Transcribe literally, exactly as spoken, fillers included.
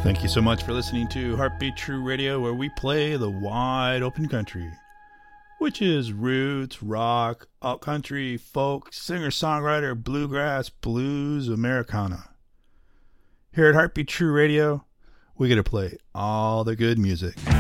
Thank you so much for listening to Heartbeat True Radio, where we play the wide open country, which is roots, rock, alt country, folk, singer-songwriter, bluegrass, blues, Americana. Here at Heartbeat True Radio, we get to play all the good music.